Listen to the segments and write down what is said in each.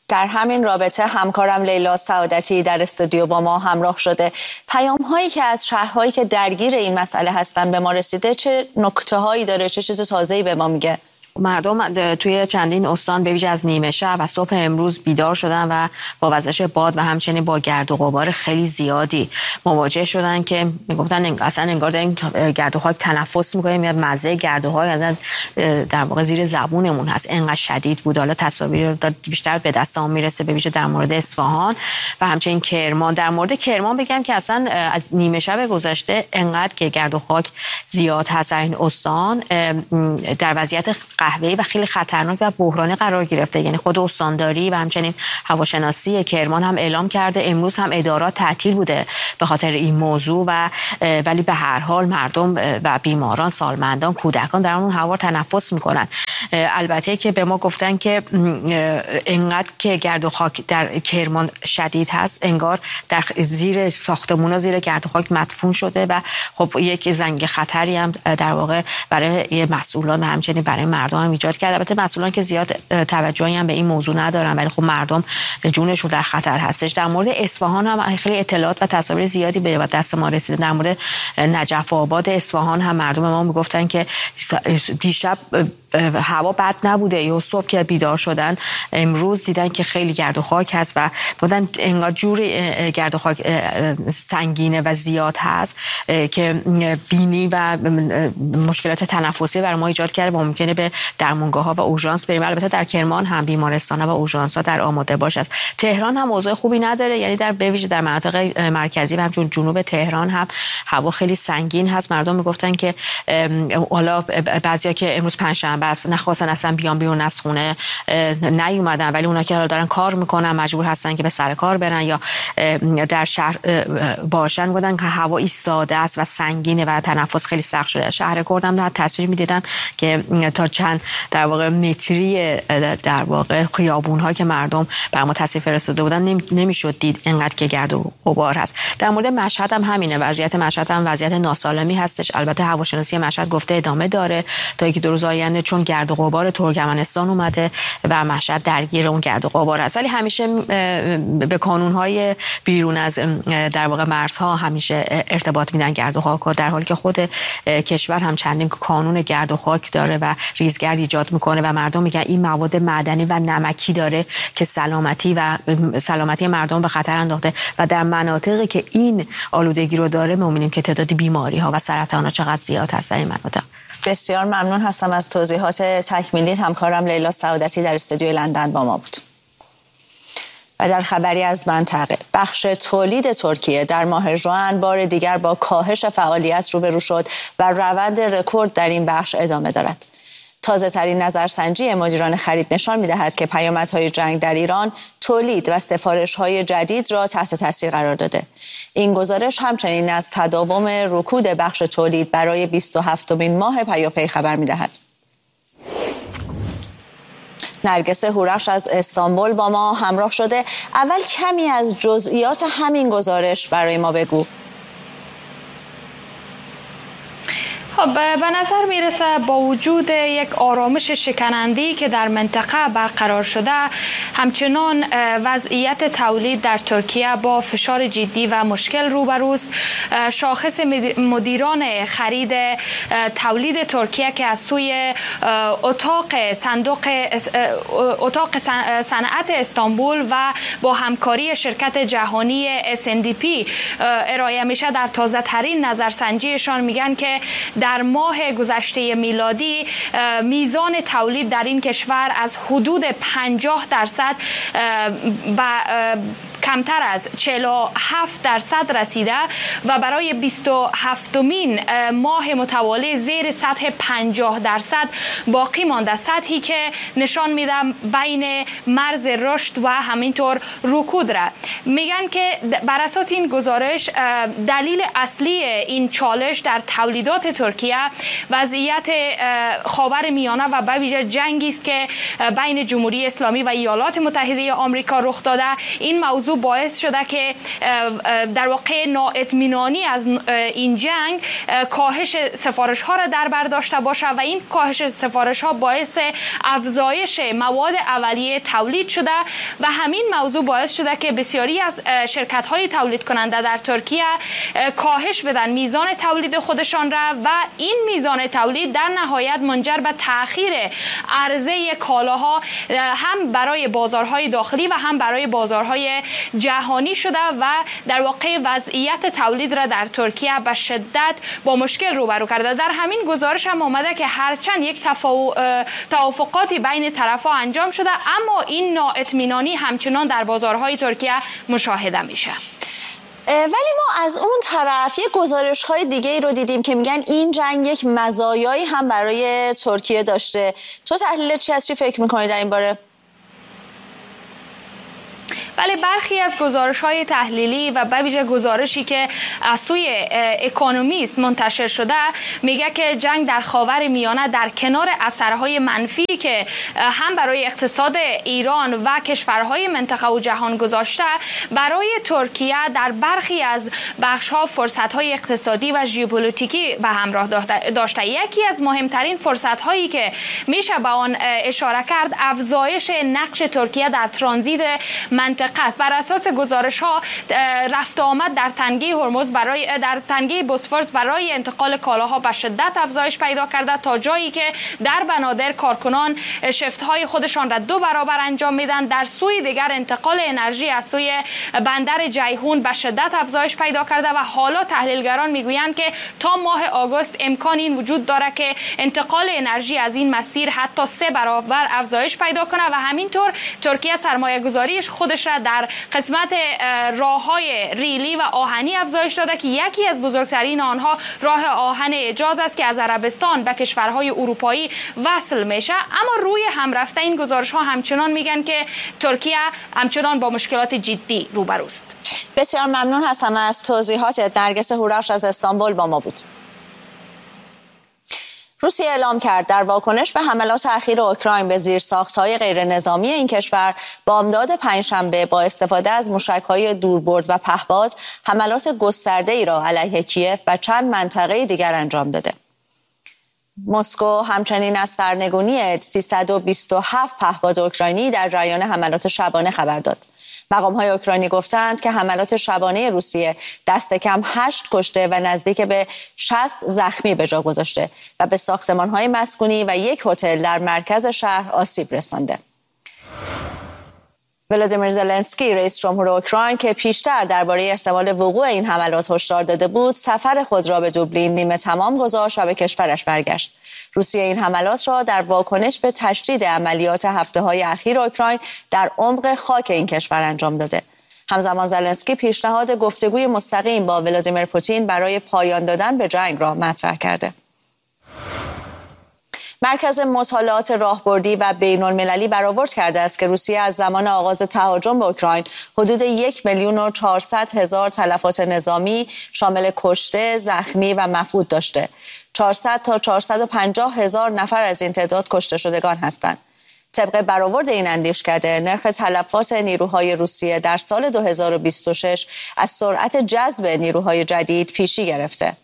در همین رابطه همکارم لیلا سعادتی در استودیو با ما همراه شده. پیام هایی که از شهرهایی که درگیر این مسئله هستن به ما رسیده چه نکته هایی داره، چه چیز تازه‌ای به ما میگه؟ مردم توی چندین استان به ویژه از نیمه شب و صبح امروز بیدار شدن و با وزش باد و همچنین با گرد و غبار خیلی زیادی مواجه شدن که میگفتن اصلا انگار داریم گرد و خاک تنفس میکنیم، میاد مزه گرد و خاک در واقع زیر زبونمون هست، انقدر شدید بود. حالا تصاویر بیشتر به دستام میرسه به ویژه در مورد اصفهان و همچنین کرمان. در مورد کرمان بگم که اصلا از نیمه شب گذشته انقدر که گرد و خاک زیاد هست در این استان در وضعیت قهوه‌ای و خیلی خطرناک و بحرانی قرار گرفته. یعنی خود استانداری و همچنین هواشناسی کرمان هم اعلام کرده امروز هم ادارات تعطیل بوده به خاطر این موضوع ولی به هر حال مردم و بیماران، سالمندان، کودکان در اون هوا تنفس میکنن. البته که به ما گفتن که انقدر که گرد و خاک در کرمان شدید هست انگار در زیر ساختمونا زیر گرد و خاک مدفون شده و خب یک زنگ خطری هم در واقع برای مسئولان و همچنین برای مردم هم ایجاد کرد. البته مسئولان که زیاد توجهی هم به این موضوع ندارن ولی خب مردم جونشون در خطر هستش. در مورد اصفهان هم خیلی اطلاعات و تصاویر زیادی به دست ما رسیده. در مورد نجف آباد اصفهان هم مردم ما میگفتن که دیشب هوا بد نبوده یا صبح که بیدار شدن امروز دیدن که خیلی گرد و خاک هست و بودن انگار جور گرد و خاک سنگینه و زیاد هست که بینی و مشکلات تنفسی برای ما ایجاد کرده و ممکنه به درمانگاه‌ها و اورژانس بریم. البته در کرمان هم بیمارستان‌ها و اورژانس‌ها در آماده باش است. تهران هم اوضاع خوبی نداره، یعنی در به ویژه در مناطق مرکزی و همچون جنوب تهران هم هوا خیلی سنگین هست. مردم میگفتن که حالا بعضیا که امروز پنجشنبه است نخواستن اصلا بیان بیرون از خونه نیومدن ولی اونا که حالا دارن کار میکنن مجبور هستن که به سر کار برن یا در شهر باشن بودن که هوا ایستاده است و سنگینه و تنفس خیلی سخت شده. شهر کرد هم در تصویر میدیدم که تا چند در واقع متری در واقع خیابون ها که مردم بر ما تصویر فرستاده بودن نمیشد دید انقدر که گرد و غبار هست. در مورد مشهد هم همینه، وضعیت مشهد هم وضعیت ناسالمی هستش. البته هواشناسی مشهد گفته ادامه داره تا یکی دو روز آینده چون گرد و غبار ترکمنستان اومده و مشهد درگیر اون گرد و غبار است. ولی همیشه به کانون‌های بیرون از در واقع مرزها همیشه ارتباط میدن گرد و خاک، در حالی که خود کشور هم چندین کانون گرد و خاک داره و ریزگرد ایجاد میکنه و مردم میگن این مواد معدنی و نمکی داره که سلامتی مردم به خطر انداخته و در مناطقی که این آلودگی رو داره می‌بینیم که تعداد بیماری‌ها و سرطان‌ها چقدر زیاد هست در این مناطق. بسیار ممنون هستم از توضیحات تکمیلی. همکارم لیلا سعادتی در استودیوی لندن با ما بود. و در خبری از منطقه، بخش تولید ترکیه در ماه ژوئن بار دیگر با کاهش فعالیت روبرو شد و روند رکورد در این بخش ادامه دارد. تازه ترین نظرسنجی مدیران خرید نشان می‌دهد که پیامدهای جنگ در ایران تولید و سفارش‌های جدید را تحت تاثیر قرار داده. این گزارش همچنین از تداوم رکود بخش تولید برای 27مین ماه پیاپی خبر می‌دهد. نرگس هورخش از استانبول با ما همراه شده. اول کمی از جزئیات همین گزارش برای ما بگو. خب به نظر میرسه با وجود یک آرامش شکننده‌ای که در منطقه برقرار شده همچنان وضعیت تولید در ترکیه با فشار جدی و مشکل روبروست. شاخص مدیران خرید تولید ترکیه که از سوی اتاق صنعت استانبول و با همکاری شرکت جهانی SNDP ارائه میشه در تازه ترین نظرسنجیشان میگن که در ماه گذشته میلادی میزان تولید در این کشور از حدود 50% کمتر از 47% رسیده و برای 27مین ماه متوالی زیر سطح 50% باقی مانده، سطحی که نشان میده بین مرز رشد و همینطور رکود را. میگن که بر اساس این گزارش دلیل اصلی این چالش در تولیدات ترکیه وضعیت خاورمیانه و به ویژه جنگی است که بین جمهوری اسلامی و ایالات متحده آمریکا رخ داده. این موضوع موضوع باعث شده که در واقع نااطمینانی از این جنگ کاهش سفارش ها را در بر داشته باشه و این کاهش سفارش ها باعث افزایش مواد اولیه تولید شده و همین موضوع باعث شده که بسیاری از شرکت های تولید کننده در ترکیه کاهش بدن میزان تولید خودشان را و این میزان تولید در نهایت منجر به تأخیر عرضه کالاها هم برای بازارهای داخلی و هم برای بازارهای جهانی شده و در واقع وضعیت تولید را در ترکیه به شدت با مشکل روبرو کرده. در همین گزارش هم آمده که هرچند یک توافقاتی بین طرفا انجام شده اما این نااطمینانی همچنان در بازارهای ترکیه مشاهده میشه. ولی ما از اون طرف یک گزارش‌های دیگه رو دیدیم که میگن این جنگ یک مزایایی هم برای ترکیه داشته. تو تحلیل چی از چی فکر می‌کنی در این باره؟ بله، برخی از گزارش‌های تحلیلی و به ویژه گزارشی که از سوی اکونومیست منتشر شده میگه که جنگ در خاور میانه در کنار اثرهای منفی که هم برای اقتصاد ایران و کشورهای منطقه و جهان گذاشته برای ترکیه در برخی از بخش‌ها فرصت‌های اقتصادی و ژئوپلیتیکی به همراه داشته. یکی از مهمترین فرصت‌هایی که میشه به آن اشاره کرد افزایش نقش ترکیه در ترانزیت منطقه است. بر اساس گزارش‌ها رفت آمد در تنگه هرمز در تنگه بوسفورس برای انتقال کالاها به شدت افزایش پیدا کرده تا جایی که در بنادر کارکنان شفت‌های خودشان را 2 برابر انجام میدن. در سوی دیگر انتقال انرژی از سوی بندر جیهون به شدت افزایش پیدا کرده و حالا تحلیلگران میگویند که تا ماه آگوست امکان این وجود داره که انتقال انرژی از این مسیر حتی 3 برابر افزایش پیدا کنه و همینطور ترکیه سرمایه‌گذاریش خودش را در قسمت راه‌های ریلی و آهنی افزایش داده که یکی از بزرگترین آنها راه آهن حجاز است که از عربستان به کشورهای اروپایی وصل میشه. اما روی هم رفته این گزارش‌ها همچنان میگن که ترکیه همچنان با مشکلات جدی روبروست. بسیار ممنون هستم از توضیحاتت. نرگس هورخش از استانبول با ما بود. روسیه اعلام کرد در واکنش به حملات اخیر اوکراین به زیرساخت‌های غیرنظامی این کشور بامداد پنجشنبه با استفاده از موشک‌های دوربرد و پهپاد حملات گسترده‌ای را علیه کیف و چند منطقه دیگر انجام داده. مسکو همچنین از سرنگونی 327 پهپاد اوکراینی در جریان حملات شبانه خبر داد. مقام‌های اوکراینی گفتند که حملات شبانه روسیه دست کم 8 کشته و نزدیک به 60 زخمی به جا گذاشته و به ساختمان‌های مسکونی و یک هتل در مرکز شهر آسیب رسانده. ولادیمیر زلنسکی رئیس جمهور اوکراین که پیشتر درباره احتمال وقوع این حملات هشدار داده بود، سفر خود را به دوبلین نیمه تمام گذاشت و به کشورش برگشت. روسیه این حملات را در واکنش به تشدید عملیات هفته‌های اخیر اوکراین در عمق خاک این کشور انجام داده. همزمان زلنسکی پیشنهاد گفتگوی مستقیم با ولادیمیر پوتین برای پایان دادن به جنگ را مطرح کرده. مرکز مطالعات راهبردی و بین‌المللی برآورد کرده است که روسیه از زمان آغاز تهاجم به اوکراین حدود 1,400,000 تلفات نظامی شامل کشته، زخمی و مفقود داشته. 400 تا 450,000 نفر از این تعداد کشته شدگان هستند. طبق برآورد این اندیشکده، نرخ تلفات نیروهای روسیه در سال 2026 از سرعت جذب نیروهای جدید پیشی گرفته.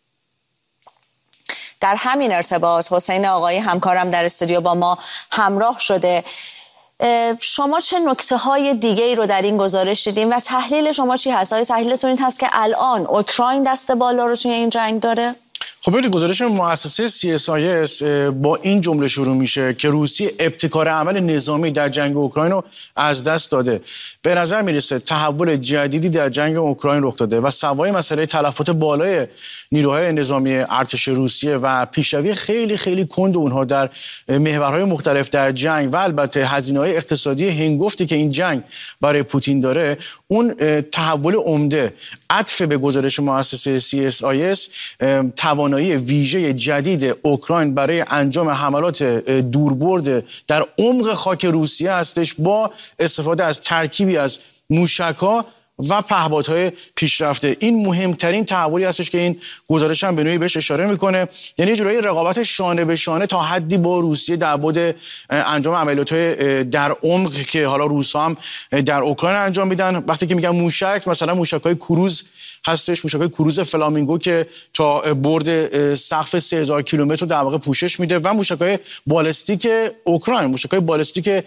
در همین ارتباط حسین آقایی همکارم در استودیو با ما همراه شده. شما چه نکته‌های دیگه‌ای رو در این گزارش دیدین و تحلیل شما چی هست؟ آیا تحلیلتون این هست که الان اوکراین دست بالا رو توی این جنگ داره؟ خب ببینید گزارش مؤسسه CSIS با این جمله شروع میشه که روسیه ابتکار عمل نظامی در جنگ اوکراین رو از دست داده. به نظر میرسه تحول جدیدی در جنگ اوکراین رخ داده و سوای مسئله تلفات بالای نیروهای نظامی ارتش روسیه و پیشروی خیلی خیلی کند اونها در محورهای مختلف در جنگ و البته هزینه‌های اقتصادی هنگفتی که این جنگ برای پوتین داره، اون تحول عمده عطف به گزارش مؤسسه CSIS توانایی ویژه جدید اوکراین برای انجام حملات دوربرد در عمق خاک روسیه هستش با استفاده از ترکیبی از موشک‌ها و پهپادهای پیشرفته. این مهمترین تحولی هستش که این گزارش هم به نوعی بهش اشاره میکنه. یعنی یه جورایی رقابت شانه به شانه تا حدی با روسیه در بعد انجام عملیات‌های در عمق که حالا روس‌ها هم در اوکراین انجام میدن. وقتی که میگن موشک، مثلا موشک‌های کروز هستش، موشک‌های کروز فلامینگو که تا برد سقف 3000 کیلومتر در واقع پوشش میده و موشک‌های بالستیک اوکراین، موشک‌های بالستیک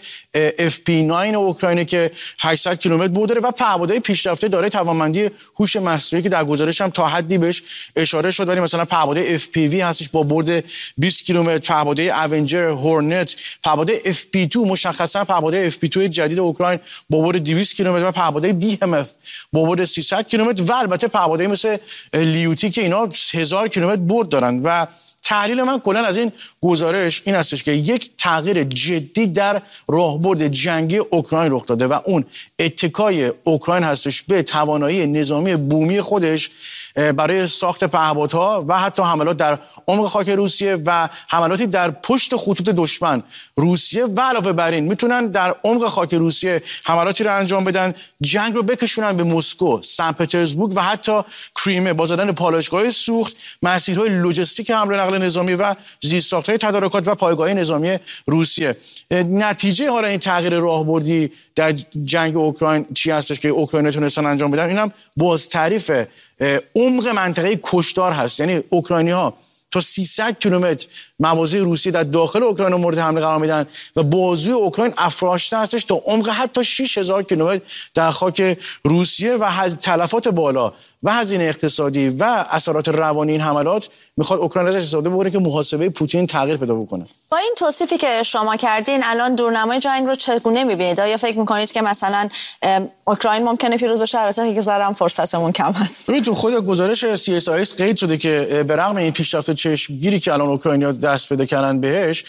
FP9 اوکراین که 800 کیلومتر برد داره و پهپادهای پیشرفته داره توانمندی هوش مصنوعی که در گزارش هم تا حدی بهش اشاره شد. ولی مثلا پهپادهای FPV هستش با برد 20 کیلومتر، پهپادهای اونجر، هورنت، پهپادهای FP2 مشخصا پهپادهای FP2 جدید اوکراین با برد 200 کیلومتر و پهپادهای بیهمت با برد 300 کیلومتر و البته پهپادهای مثل لیوتی که اینا 1000 کیلومتر برد دارن. و تحلیل من کلا از این گزارش این هستش که یک تغییر جدی در راهبرد جنگی اوکراین رخ داده و اون اتکای اوکراین هستش به توانایی نظامی بومی خودش برای ساخت پهپادها و حتی حملات در عمق خاک روسیه و حملاتی در پشت خطوط دشمن روسیه و علاوه بر این میتونن در عمق خاک روسیه حملاتی رو انجام بدن، جنگ رو بکشونن به مسکو، سن پترزبورگ و حتی کریمه با زدن پالایشگاه سوخت، مسیرهای لوجستیک حمل و نقل نظامی و زیرساخت‌های تدارکات و پایگاه نظامی روسیه. نتیجه حالا این تغییر راهبردی در جنگ اوکراین چی هستش که اوکراین تونستن انجام بدن؟ اینم باز تعریف عمق منطقه کشدار هست. یعنی اوکراینی‌ها تا 300 کیلومتر مواضع روسیه در داخل اوکراین مورد حمله قرار میدن و بازوی اوکراین افراشته هستش تا عمق حتی 6000 کیلومتر در خاک روسیه و تلفات بالا و هزینه اقتصادی و اثرات روانی این حملات میخواد اوکراین ازش استفاده بکنه که محاسبه پوتین تغییر پیدا بکنه. با این توصیفی که شما کردین الان دورنمای جنگ رو چگونه میبینید؟ آیا فکر میکنید که مثلا اوکراین ممکنه پیروز بشه؟ البته که ذره فرصتمون کم هست. ببین تو خود گزارش CSIS قید شده که به رغم این پیشرفت چشمگیری که الان اوکراینیا دست پیدا کردن بهش،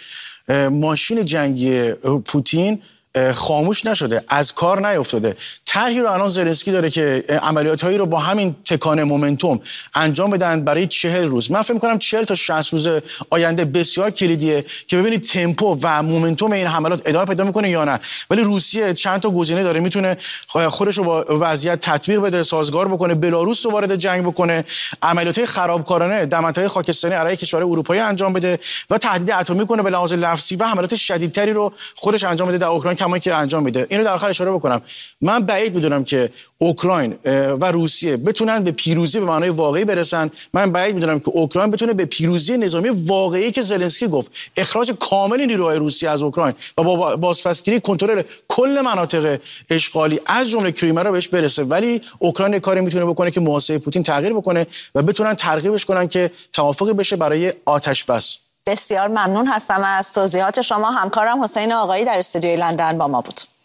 ماشین جنگی پوتین خاموش نشده، از کار نیفتاده. طرحی رو الان زلنسکی داره که عملیات‌هایی رو با همین تکان مومنتوم انجام بدن برای 40 روز. من فکر می‌کنم 40 تا 60 روز آینده بسیار کلیدیه که ببینید تمپو و مومنتوم این حملات ادامه پیدا می‌کنه یا نه. ولی روسیه چند تا گزینه داره، میتونه خودش رو با وضعیت تطبیق بده، سازگار بکنه، بلاروس رو وارد جنگ بکنه، عملیات خرابکارانه در منطقه خاکستری علیه کشورهای اروپایی انجام بده و تهدید اتمی کنه به لحاظ لفظی و حملات شدیدتری رو خودش انجام بده در اوکراین کما که انجام میده. اینو در آخر اشاره بکنم، من بعید میدونم که اوکراین و روسیه بتونن به پیروزی به معنای واقعی برسن. من بعید میدونم که اوکراین بتونه به پیروزی نظامی واقعی که زلنسکی گفت، اخراج کامل نیروهای روسیه از اوکراین و با بازپسگیری کنترل کل مناطق اشغالی از جمله کریمه رو بهش برسه. ولی اوکراین کاری میتونه بکنه که محاسبه پوتین تغییر بکنه و بتونن ترغیبش کنن که توافقی بشه برای آتش بس. بسیار ممنون هستم از توضیحات شما. همکارم حسین آقایی در استودیوی لندن با ما بود.